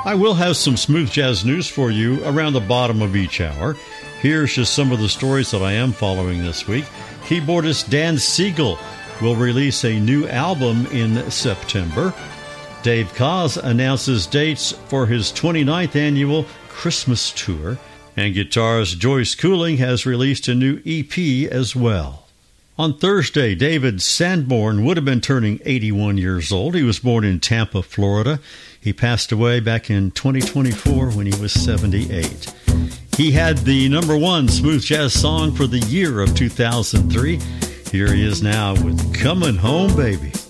I will have some smooth jazz news for you around the bottom of each hour. Here's just some of the stories that I am following this week. Keyboardist Dan Siegel will release a new album in September. Dave Koz announces dates for his 29th annual Christmas tour. And guitarist Joyce Cooling has released a new EP as well. On Thursday, David Sanborn would have been turning 81 years old. He was born in Tampa, Florida. He passed away back in 2024 when he was 78. He had the #1 smooth jazz song for the year of 2003. Here he is now with Coming Home Baby.